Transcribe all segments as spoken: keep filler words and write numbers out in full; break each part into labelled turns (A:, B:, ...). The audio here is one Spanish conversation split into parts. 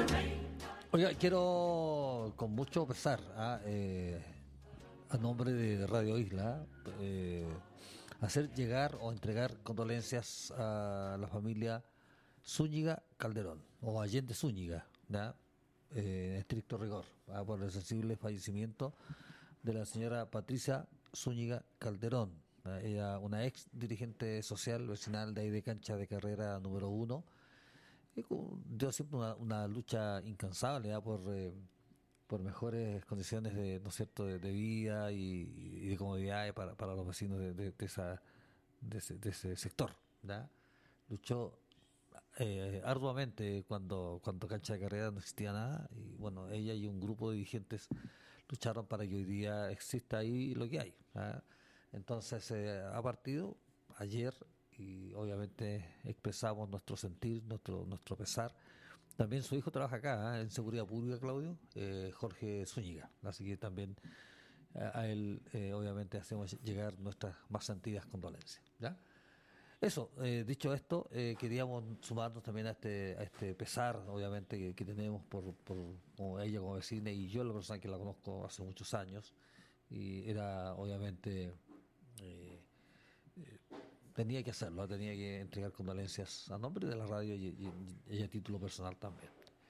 A: Oiga, quiero con mucho pesar, ¿ah? eh, a nombre de Radio Isla, eh, hacer llegar o entregar condolencias a la familia Zúñiga Calderón, o Allende Zúñiga, ¿ya? Eh, en estricto rigor, ¿ah? Por el sensible fallecimiento de la señora Patricia Zúñiga Calderón, ¿ah? Ella, una ex dirigente social vecinal de ahí de Cancha de Carrera número uno. Y con- dio siempre una, una lucha incansable, ¿ah? por eh, por mejores condiciones de, ¿no es cierto?, de, de vida y, y de comodidad para, para los vecinos de, de- de esa de ese, de ese sector, ¿ya? Luchó eh, arduamente cuando cuando Cancha de Carrera no existía nada, y bueno, ella y un grupo de dirigentes lucharon para que hoy día exista ahí lo que hay, ¿ya? Entonces eh, ha partido ayer, y obviamente expresamos nuestro sentir, nuestro nuestro pesar. También su hijo trabaja acá, ¿eh? En seguridad pública, Claudio, eh, Jorge Zúñiga, así que también a, a él eh, obviamente hacemos llegar nuestras más sentidas condolencias, ¿ya? Eso, eh, dicho esto, eh, queríamos sumarnos también a este a este pesar, obviamente, que, que tenemos por, por como ella como vecina, y yo la persona que la conozco hace muchos años, y era obviamente eh, tenía que hacerlo, tenía que entregar condolencias a nombre de la radio y, y- y a título personal también.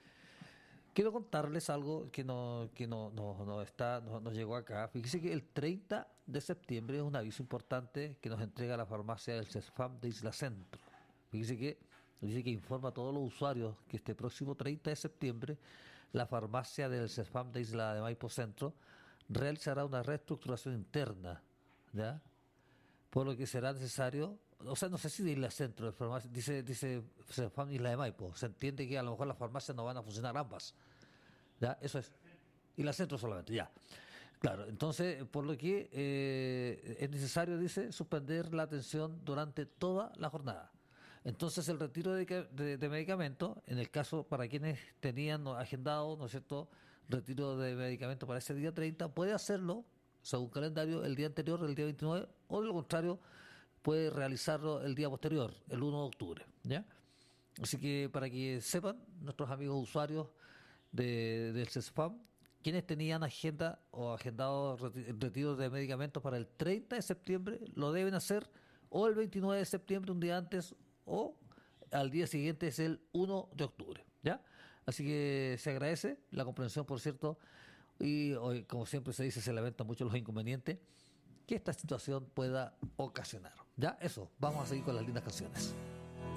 A: Quiero contarles algo que no que no, no, no está no, nos llegó acá. Fíjese que el treinta de septiembre es un aviso importante que nos entrega la farmacia del CESFAM de Isla Centro. Fíjese que dice que informa a todos los usuarios que este próximo treinta de septiembre la farmacia del CESFAM de Isla de Maipo Centro realizará una reestructuración interna, ¿ya? Por lo que será necesario, o sea, no sé si de Isla Centro, de farmacia, dice dice CESFAM Isla de Maipo. Se entiende que a lo mejor las farmacias no van a funcionar ambas, ¿ya? Eso es. Y la centro solamente, ya. Claro, entonces, por lo que eh, es necesario, dice, suspender la atención durante toda la jornada. Entonces, el retiro de, ca- de- de medicamentos, en el caso para quienes tenían no, agendado, ¿no es cierto?, retiro de medicamentos para ese día treinta, puede hacerlo, según calendario, el día anterior, el día veintinueve, o de lo contrario, puede realizarlo el día posterior, el uno de octubre, ¿ya? Así que para que sepan nuestros amigos usuarios de, del CESFAM, quienes tenían agenda o agendado reti- retiro de medicamentos para el treinta de septiembre, lo deben hacer o el veintinueve de septiembre, un día antes, o al día siguiente, es el uno de octubre, ¿ya? Así que se agradece la comprensión, por cierto, y hoy, como siempre se dice, se lamentan mucho los inconvenientes que esta situación pueda ocasionar. ¿Ya? Eso, vamos a seguir con las lindas canciones.